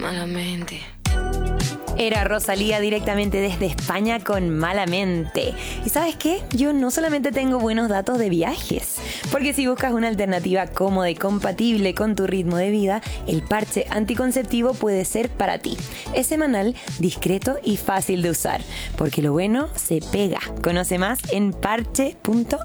Malamente. Era Rosalía directamente desde España con Malamente. ¿Y sabes qué? Yo no solamente tengo buenos datos de viajes, porque si buscas una alternativa cómoda y compatible con tu ritmo de vida, el parche anticonceptivo puede ser para ti. Es semanal, discreto y fácil de usar, porque lo bueno se pega. Conoce más en parche.cl.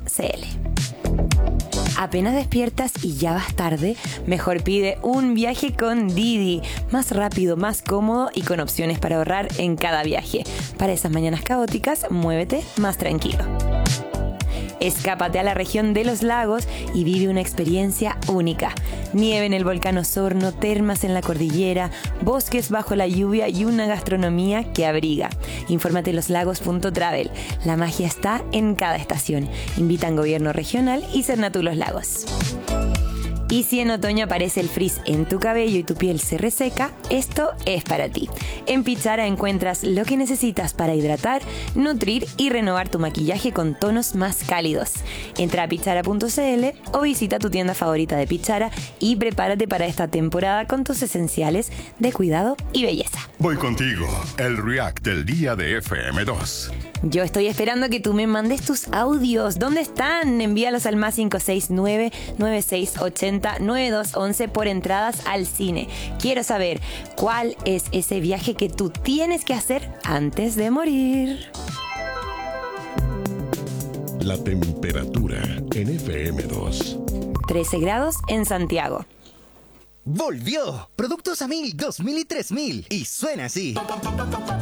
Apenas despiertas y ya vas tarde, mejor pide un viaje con Didi. Más rápido, más cómodo y con opciones para ahorrar en cada viaje. Para esas mañanas caóticas, muévete más tranquilo. Escápate a la región de los lagos y vive una experiencia única. Nieve en el volcán Osorno, termas en la cordillera, bosques bajo la lluvia y una gastronomía que abriga. Infórmate en loslagos.travel. La magia está en cada estación. Invitan Gobierno Regional y Cernatur Los Lagos. Y si en otoño aparece el frizz en tu cabello y tu piel se reseca, esto es para ti. En Pichara encuentras lo que necesitas para hidratar, nutrir y renovar tu maquillaje con tonos más cálidos. Entra a pichara.cl o visita tu tienda favorita de Pichara y prepárate para esta temporada con tus esenciales de cuidado y belleza. Voy contigo, el React del día de FM2. Yo estoy esperando que tú me mandes tus audios. ¿Dónde están? Envíalos al más 569-9680-9211 por entradas al cine. Quiero saber cuál es ese viaje que tú tienes que hacer antes de morir. La temperatura en FM2. 13 grados en Santiago. ¡Volvió! Productos a 1000, 2000 y 3000. Y suena así.